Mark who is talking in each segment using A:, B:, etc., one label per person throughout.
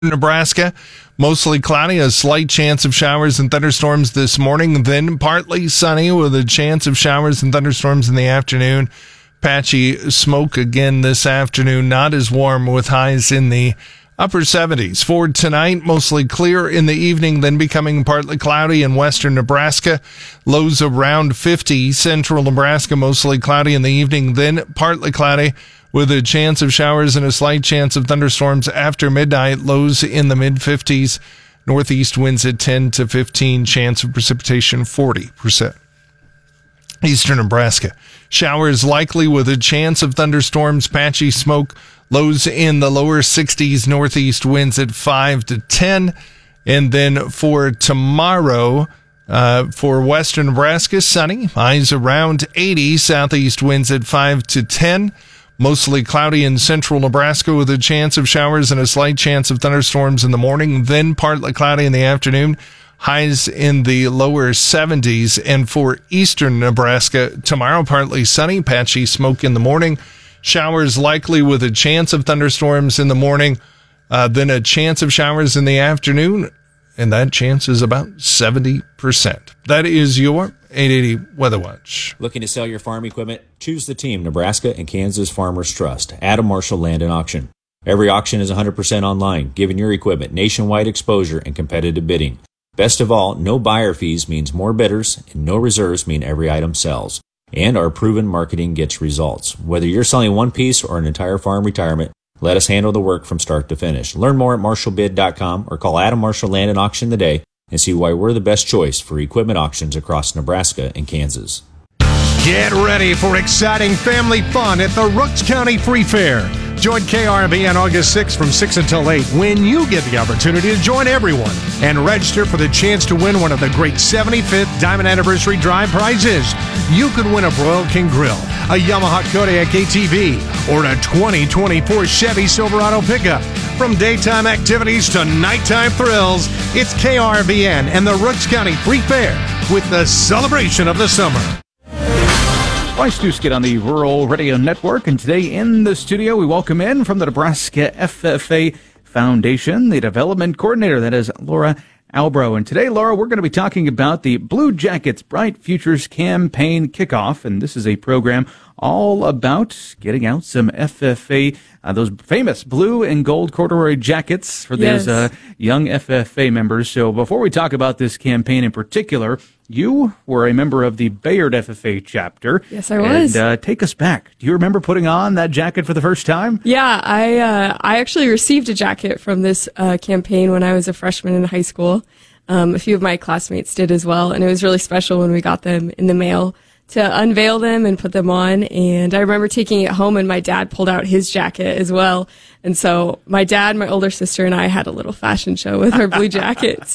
A: Nebraska, mostly cloudy, a slight chance of showers and thunderstorms this morning, then partly sunny with a chance of showers and thunderstorms in the afternoon. Patchy smoke again this afternoon, not as warm with highs in the upper 70s. For tonight, mostly clear in the evening, then becoming partly cloudy in western Nebraska. Lows around 50. Central Nebraska, mostly cloudy in the evening, then partly cloudy with a chance of showers and a slight chance of thunderstorms after midnight. Lows in the mid-50s. Northeast winds at 10 to 15. Chance of precipitation 40%. Eastern Nebraska, showers likely with a chance of thunderstorms, patchy smoke, lows in the lower 60s, northeast winds at 5 to 10. And then for tomorrow, for western Nebraska, sunny, highs around 80, southeast winds at 5 to 10. Mostly cloudy in central Nebraska with a chance of showers and a slight chance of thunderstorms in the morning, then partly cloudy in the afternoon. Highs in the lower 70s. And for eastern Nebraska, tomorrow partly sunny, patchy smoke in the morning. Showers likely with a chance of thunderstorms in the morning, then a chance of showers in the afternoon, and that chance is about 70%. That is your 880 Weather Watch.
B: Looking to sell your farm equipment? Choose the team Nebraska and Kansas Farmers Trust. Adam Marshall Land and Auction. Every auction is 100% online, giving your equipment nationwide exposure and competitive bidding. Best of all, no buyer fees means more bidders, and no reserves mean every item sells. And our proven marketing gets results. Whether you're selling one piece or an entire farm retirement, let us handle the work from start to finish. Learn more at marshallbid.com or call Adam Marshall Land and Auction today and see why we're the best choice for equipment auctions across Nebraska and Kansas.
C: Get ready for exciting family fun at the Rooks County Free Fair. Join KRB on August 6th from 6 until 8 when you get the opportunity to join everyone and register for the chance to win one of the great 75th Diamond Anniversary Drive prizes. You could win a Broil King Grill, a Yamaha Kodiak ATV, or a 2024 Chevy Silverado pickup. From daytime activities to nighttime thrills, it's KRBN and the Rooks County Free Fair with the celebration of the summer.
D: Bryce Duskett on the Rural Radio Network, and today in the studio we welcome in from the Nebraska FFA Foundation, the development coordinator, that is Laura Albro. And today, Laura, we're going to be talking about the Blue Jackets Bright Futures Campaign Kickoff, and this is a program all about getting out some FFA, those famous blue and gold corduroy jackets for those young FFA members. So before we talk about this campaign in particular, you were a member of the Bayard FFA chapter.
E: Yes, I was.
D: And take us back. Do you remember putting on that jacket for the first time?
E: Yeah, I actually received a jacket from this campaign when I was a freshman in high school. A few of my classmates did as well, and it was really special when we got them in the mail to unveil them and put them on. And I remember taking it home, and my dad pulled out his jacket as well. And so my dad, my older sister, and I had a little fashion show with our blue jackets.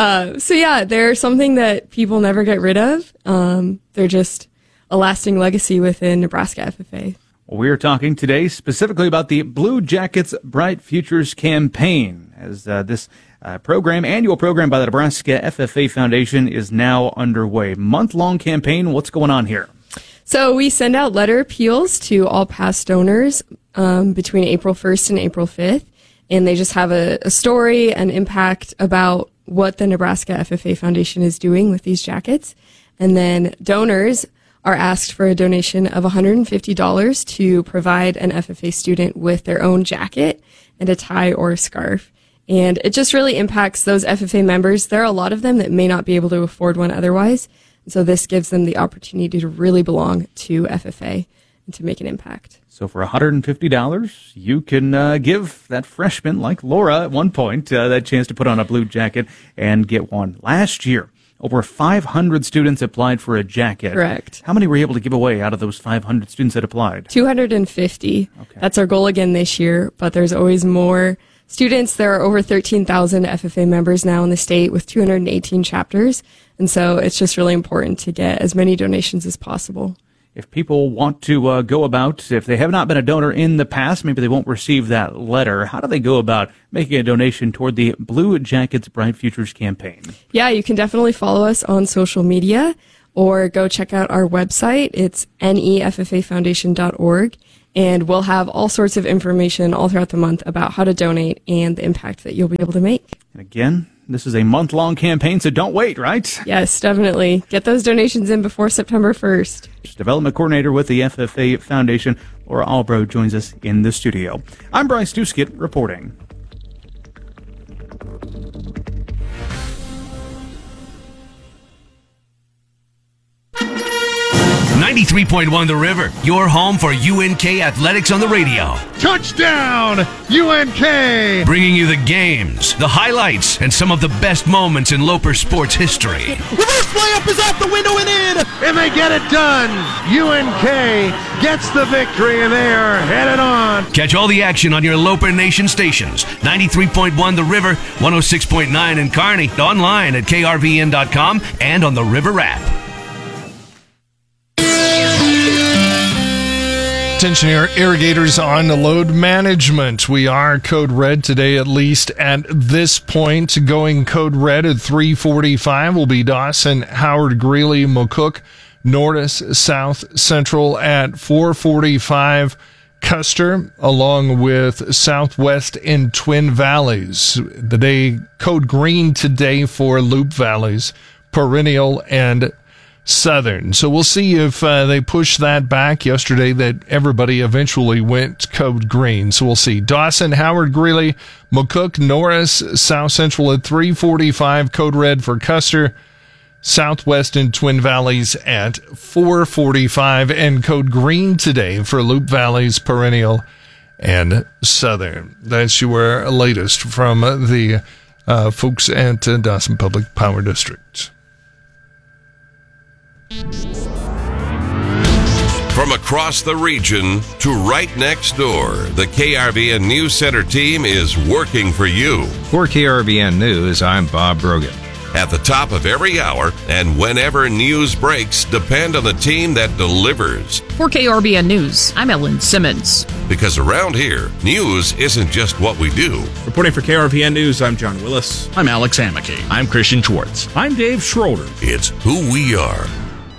E: So yeah, they're something that people never get rid of. They're just a lasting legacy within Nebraska FFA.
D: We're talking today specifically about the Blue Jackets Bright Futures Campaign, as this annual program by the Nebraska FFA Foundation is now underway. Month-long campaign. What's going on here?
E: So we send out letter appeals to all past donors between April 1st and April 5th, and they just have a story and impact about what the Nebraska FFA Foundation is doing with these jackets. And then donors are asked for a donation of $150 to provide an FFA student with their own jacket and a tie or a scarf. And it just really impacts those FFA members. There are a lot of them that may not be able to afford one otherwise. So this gives them the opportunity to really belong to FFA and to make an impact.
D: So for $150, you can give that freshman like Laura at one point that chance to put on a blue jacket and get one. Last year, over 500 students applied for a jacket.
E: Correct.
D: How many were you able to give away out of those 500 students that applied?
E: 250.
D: Okay.
E: That's our goal again this year, but there's always more students. There are over 13,000 FFA members now in the state with 218 chapters, and so it's just really important to get as many donations as possible.
D: If people want to go about, if they have not been a donor in the past, maybe they won't receive that letter, how do they go about making a donation toward the Blue Jackets Bright Futures campaign?
E: Yeah, you can definitely follow us on social media or go check out our website. It's neffafoundation.org. And we'll have all sorts of information all throughout the month about how to donate and the impact that you'll be able to make.
D: And again, this is a month-long campaign, so don't wait, right?
E: Yes, definitely. Get those donations in before September 1st.
D: Development Coordinator with the FFA Foundation, Laura Albro, joins us in the studio. I'm Bryce Duskett reporting.
F: 93.1 The River, your home for UNK athletics on the radio.
C: Touchdown, UNK!
F: Bringing you the games, the highlights, and some of the best moments in Loper sports history.
C: Reverse layup is out the window and in! And they get it done! UNK gets the victory and they are headed on.
F: Catch all the action on your Loper Nation stations. 93.1 The River, 106.9 in Kearney, online at krvn.com and on the River app.
A: Attention irrigators on load management. We are code red today, at least at this point. Going code red at 3:45 will be Dawson, Howard, Greeley, McCook, Norris, South Central at 4:45. Custer, along with Southwest and Twin Valleys. The day code green today for Loop Valleys, Perennial, and Southern. So we'll see if they push that back. Yesterday that everybody eventually went code green. So we'll see. Dawson, Howard, Greeley, McCook, Norris, South Central at 3:45. Code red for Custer, Southwest and Twin Valleys at 4:45. And code green today for Loop Valleys, Perennial, and Southern. That's your latest from the folks at Dawson Public Power District.
G: From across the region to right next door, the KRVN News Center team is working for you.
H: For KRVN News, I'm Bob Brogan.
G: At the top of every hour and whenever news breaks, depend on the team that delivers.
I: For KRVN News, I'm Ellen Simmons.
G: Because around here, news isn't just what we do.
J: Reporting for KRVN News, I'm John Willis.
I: I'm Alex Hamake.
K: I'm Christian Schwartz.
J: I'm Dave Schroeder.
G: It's who we are.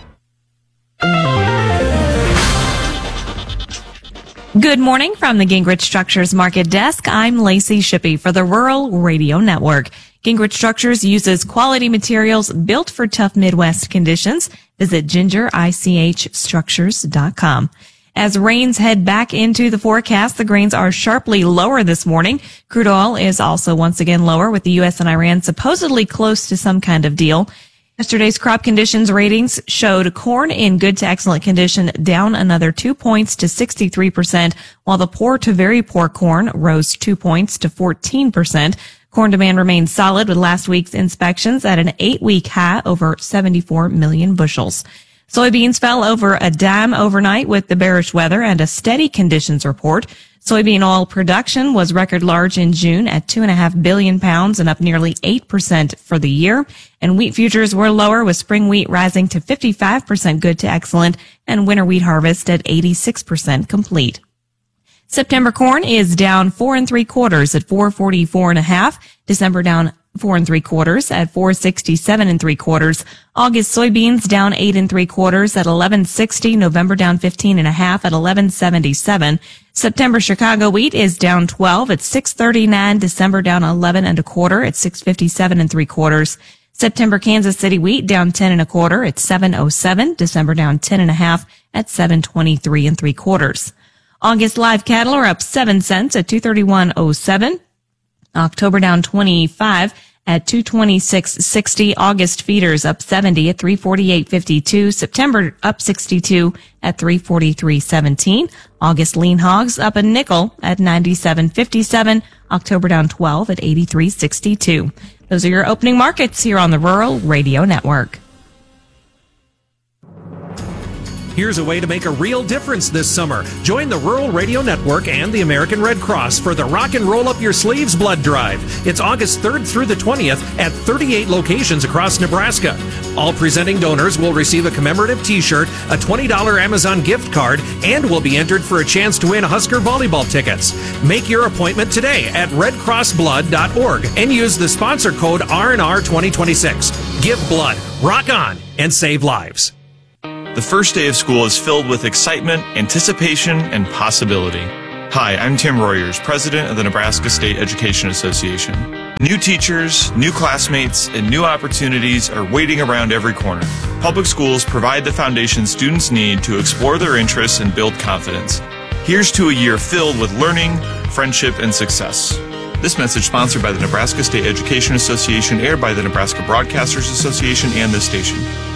L: Good morning from the Gingrich Structures Market Desk. I'm Lacey Shippey for the Rural Radio Network. Gingrich Structures uses quality materials built for tough Midwest conditions. Visit gingerichstructures.com. As rains head back into the forecast, the grains are sharply lower this morning. Crude oil is also once again lower, with the U.S. and Iran supposedly close to some kind of deal. Yesterday's crop conditions ratings showed corn in good to excellent condition down another 2 points to 63%, while the poor to very poor corn rose 2 points to 14%. Corn demand remained solid with last week's inspections at an 8-week high over 74 million bushels. Soybeans fell over a dime overnight with the bearish weather and a steady conditions report. Soybean oil production was record large in June at 2.5 billion pounds and up nearly 8% for the year. And wheat futures were lower, with spring wheat rising to 55% good to excellent and winter wheat harvest at 86% complete. September corn is down 4 3/4 at 444.5. December down 4 3/4 at 467 3/4. August soybeans down 8 3/4 at 1160. November down 15.5 at 1177. September Chicago wheat is down 12 at 639. December down 11 1/4 at 657 3/4. September Kansas City wheat down 10 1/4 at 707. December down 10.5 at 723 3/4. August live cattle are up 7 cents at 231.07. October down 25 at 226.60. August feeders up 70 at 348.52. September up 62 at 343.17. August lean hogs up a nickel at 97.57. October down 12 at 83.62. Those are your opening markets here on the Rural Radio Network.
M: Here's a way to make a real difference this summer. Join the Rural Radio Network and the American Red Cross for the Rock and Roll Up Your Sleeves Blood Drive. It's August 3rd through the 20th at 38 locations across Nebraska. All presenting donors will receive a commemorative t-shirt, a $20 Amazon gift card, and will be entered for a chance to win Husker volleyball tickets. Make your appointment today at redcrossblood.org and use the sponsor code RNR 2026. Give blood, rock on, and save lives.
K: The first day of school is filled with excitement, anticipation, and possibility. Hi, I'm Tim Royers, president of the Nebraska State Education Association. New teachers, new classmates, and new opportunities are waiting around every corner. Public schools provide the foundation students need to explore their interests and build confidence. Here's to a year filled with learning, friendship, and success. This message sponsored by the Nebraska State Education Association, aired by the Nebraska Broadcasters Association and this station.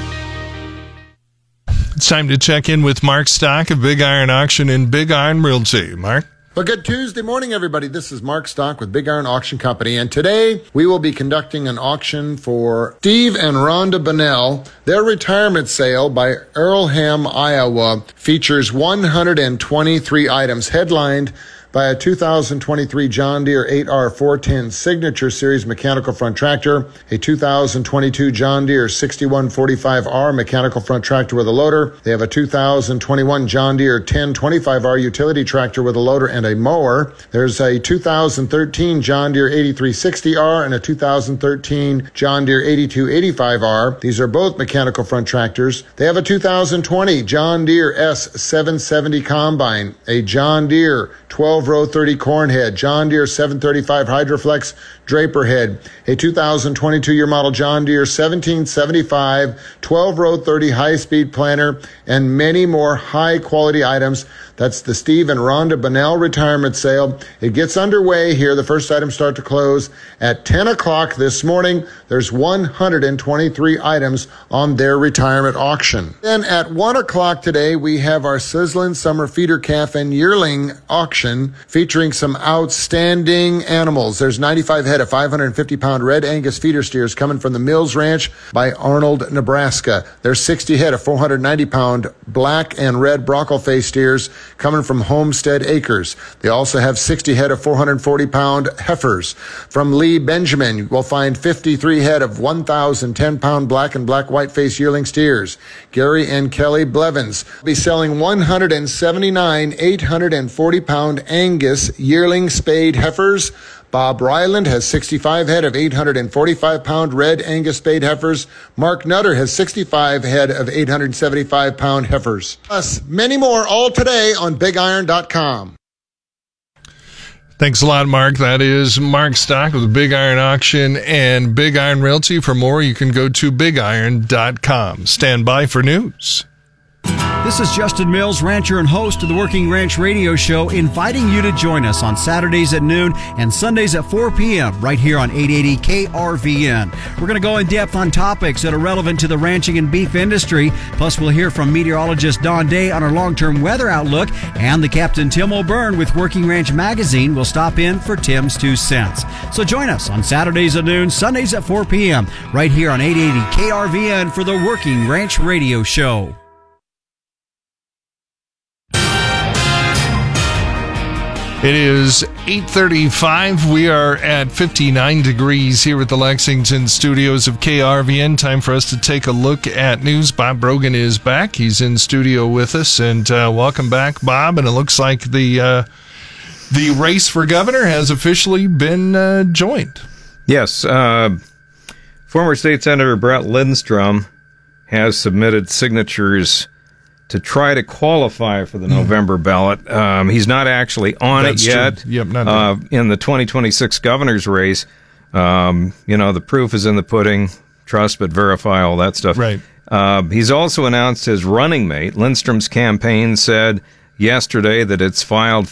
A: It's time to check in with Mark Stock of Big Iron Auction and Big Iron Realty. Mark?
N: Well, good Tuesday morning, everybody. This is Mark Stock with Big Iron Auction Company, and today we will be conducting an auction for Steve and Rhonda Bunnell. Their retirement sale by Earlham, Iowa, features 123 items, headlined by a 2023 John Deere 8R410 Signature Series mechanical front tractor, a 2022 John Deere 6145R mechanical front tractor with a loader. They have a 2021 John Deere 1025R utility tractor with a loader and a mower. There's a 2013 John Deere 8360R and a 2013 John Deere 8285R. These are both mechanical front tractors. They have a 2020 John Deere S770 combine, a John Deere 12-row 30 corn head, John Deere 735 Hydroflex draper head, a 2022 year model John Deere 1775 12-row 30 high-speed planter, and many more high-quality items. That's the Steve and Rhonda Bunnell retirement sale. It gets underway here. The first items start to close at 10 o'clock this morning. There's 123 items on their retirement auction. Then at 1 o'clock today, we have our Sizzlin' Summer Feeder Calf and Yearling auction featuring some outstanding animals. There's 95 head of 550-pound red Angus feeder steers coming from the Mills Ranch by Arnold, Nebraska. There's 60 head of 490-pound black and red Brockle-faced steers coming from Homestead Acres. They also have 60 head of 440-pound heifers. From Lee Benjamin, we'll find 53 head of 1,010-pound black and black-white-faced yearling steers. Gary and Kelly Blevins will be selling 179 840-pound Angus yearling spayed heifers. Bob Ryland has 65 head of 845-pound red Angus spayed heifers. Mark Nutter has 65 head of 875-pound heifers. Plus, many more all today on BigIron.com.
A: Thanks a lot, Mark. That is Mark Stock with Big Iron Auction and Big Iron Realty. For more, you can go to BigIron.com. Stand by for news.
O: This is Justin Mills, rancher and host of the Working Ranch Radio Show, inviting you to join us on Saturdays at noon and Sundays at 4 p.m. right here on 880 KRVN. We're going to go in depth on topics that are relevant to the ranching and beef industry. Plus, we'll hear from meteorologist Don Day on our long-term weather outlook, and the Captain Tim O'Byrne with Working Ranch Magazine will stop in for Tim's 2 cents. So join us on Saturdays at noon, Sundays at 4 p.m. right here on 880 KRVN for the Working Ranch Radio Show.
A: It is 8:35. We are at 59 degrees here at the Lexington studios of KRVN. Time for us to take a look at news. Bob Brogan is back. He's in studio with us, and welcome back, Bob. And it looks like the race for governor has officially been joined.
H: Yes. Former State Senator Brett Lindstrom has submitted signatures to try to qualify for the November ballot. He's not actually on it yet.
A: True. Yep, not
H: in the 2026 governor's race. The proof is in the pudding. Trust but verify, all that stuff.
A: Right.
H: He's also announced his running mate. Lindstrom's campaign said yesterday that it's filed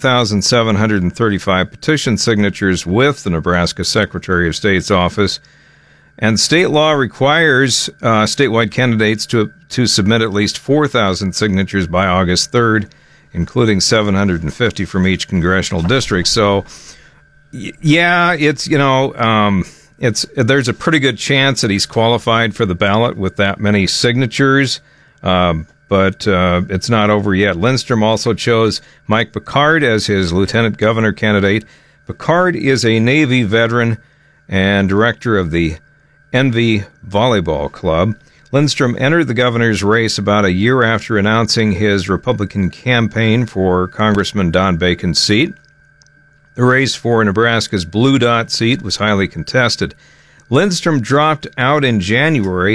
H: 5,735 petition signatures with the Nebraska Secretary of State's office. And state law requires statewide candidates to submit at least 4,000 signatures by August 3rd, including 750 from each congressional district. So, yeah, there's a pretty good chance that he's qualified for the ballot with that many signatures, but it's not over yet. Lindstrom also chose Mike Picard as his lieutenant governor candidate. Picard is a Navy veteran and director of the Envy Volleyball Club. Lindstrom entered the governor's race about a year after announcing his Republican campaign for Congressman Don Bacon's seat. The race for Nebraska's Blue Dot seat was highly contested. Lindstrom dropped out in January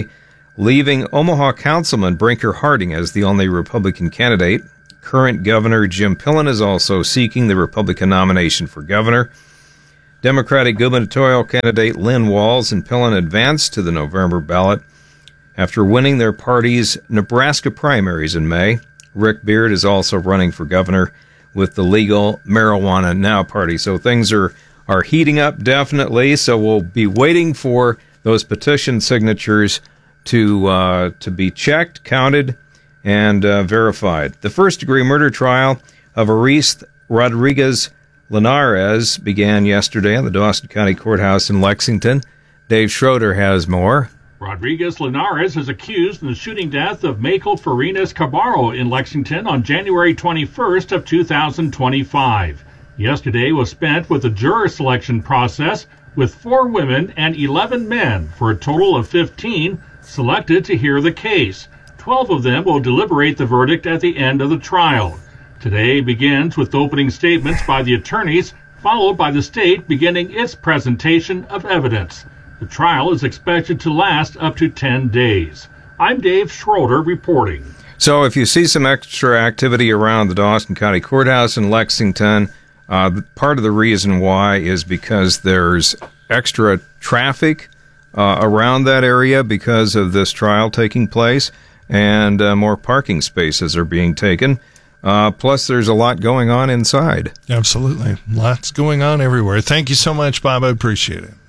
H: leaving Omaha Councilman Brinker Harding as the only Republican candidate. Current Governor Jim Pillen is also seeking the Republican nomination for governor. Democratic gubernatorial candidate Lynn Walls and Pillen advanced to the November ballot after winning their party's Nebraska primaries in May. Rick Beard is also running for governor with the Legal Marijuana Now party. So things are heating up, definitely. So we'll be waiting for those petition signatures to be checked, counted, and verified. The first-degree murder trial of Aris Rodriguez Linares began yesterday at the Dawson County Courthouse in Lexington. Dave Schroeder has more.
P: Rodriguez Linares is accused in the shooting death of Michael Farinas Cabarro in Lexington on January 21st of 2025. Yesterday was spent with the juror selection process with 4 women and 11 men for a total of 15 selected to hear the case. 12 of them will deliberate the verdict at the end of the trial. Today begins with opening statements by the attorneys, followed by the state beginning its presentation of evidence. The trial is expected to last up to 10 days. I'm Dave Schroeder reporting.
H: So if you see some extra activity around the Dawson County Courthouse in Lexington, part of the reason why is because there's extra traffic around that area because of this trial taking place, and more parking spaces are being taken. Plus, there's a lot going on inside.
A: Absolutely. Lots going on everywhere. Thank you so much, Bob. I appreciate it.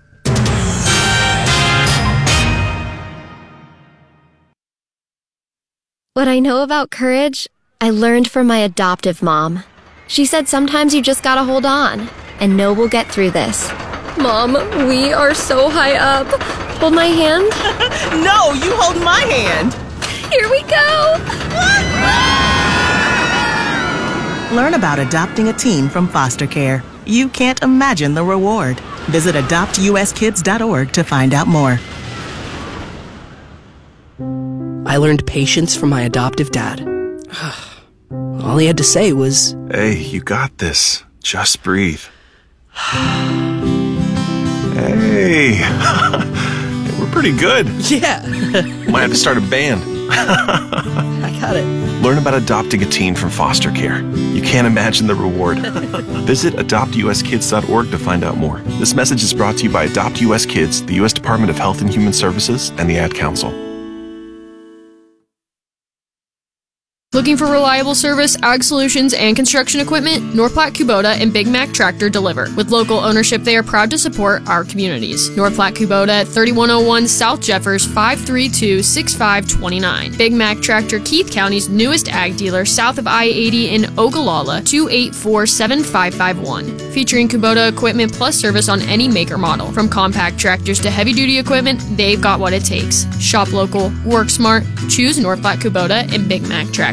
Q: What I know about courage, I learned from my adoptive mom. She said sometimes you just gotta hold on and know we'll get through this.
E: Mom, we are so high up.
Q: Hold my hand?
R: No, you hold my hand.
Q: Here we go.
R: Learn about adopting a teen from foster care. You can't imagine the reward. Visit adoptuskids.org to find out more.
S: I learned patience from my adoptive dad. All he had to say was,
T: "Hey, you got this. Just breathe." Hey, we're pretty good.
S: Yeah.
T: Might have to start a band.
S: I got it.
T: Learn about adopting a teen from foster care. You can't imagine the reward. Visit adoptuskids.org to find out more. This message is brought to you by Adopt US Kids, the U.S. Department of Health and Human Services, and the Ad Council.
U: Looking for reliable service, ag solutions, and construction equipment? North Platte Kubota and Big Mac Tractor deliver. With local ownership, they are proud to support our communities. North Platte Kubota at 3101 South Jeffers, 532-6529. Big Mac Tractor, Keith County's newest ag dealer, south of I-80 in Ogallala, 284-7551. Featuring Kubota equipment plus service on any make or model. From compact tractors to heavy-duty equipment, they've got what it takes. Shop local, work smart, choose North Platte Kubota and Big Mac Tractor.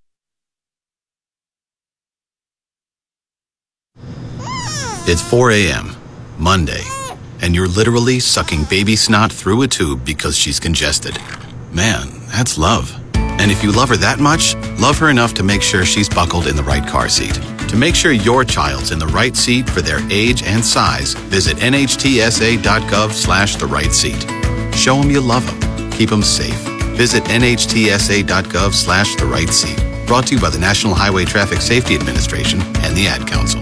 V: It's 4 a.m., Monday, and you're literally sucking baby snot through a tube because she's congested. Man, that's love. And if you love her that much, love her enough to make sure she's buckled in the right car seat. To make sure your child's in the right seat for their age and size, visit nhtsa.gov/the right seat. Show them you love them. Keep them safe. Visit nhtsa.gov/the right seat. Brought to you by the National Highway Traffic Safety Administration and the Ad Council.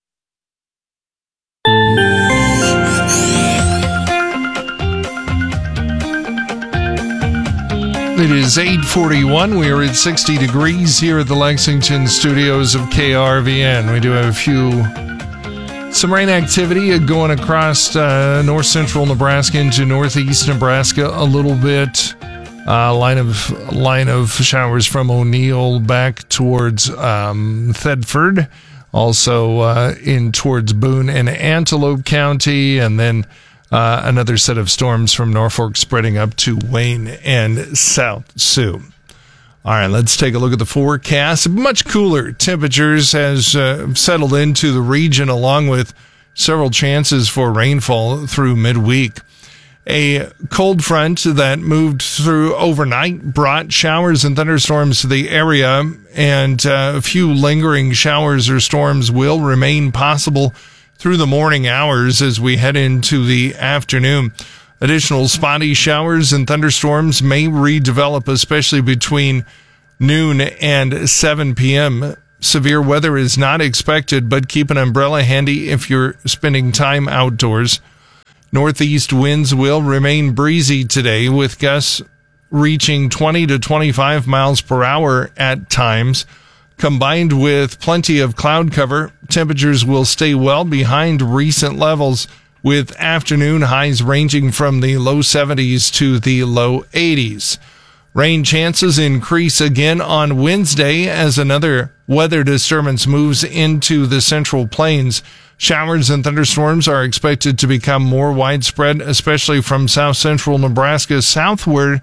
A: It is 8:41. We are at 60 degrees here at the Lexington studios of KRVN. We do have some rain activity going across north central Nebraska into northeast Nebraska a little bit. Line of showers from O'Neill back towards Thedford, also in towards Boone and Antelope County, and then another set of storms from Norfolk spreading up to Wayne and South Sioux. All right, let's take a look at the forecast. Much cooler temperatures has settled into the region, along with several chances for rainfall through midweek. A cold front that moved through overnight brought showers and thunderstorms to the area, and a few lingering showers or storms will remain possible through the morning hours as we head into the afternoon. Additional spotty showers and thunderstorms may redevelop, especially between noon and 7 p.m. Severe weather is not expected, but keep an umbrella handy if you're spending time outdoors. Northeast winds will remain breezy today, with gusts reaching 20 to 25 miles per hour at times. Combined with plenty of cloud cover, temperatures will stay well behind recent levels, with afternoon highs ranging from the low 70s to the low 80s. Rain chances increase again on Wednesday as another weather disturbance moves into the Central Plains. Showers and thunderstorms are expected to become more widespread, especially from south central Nebraska southward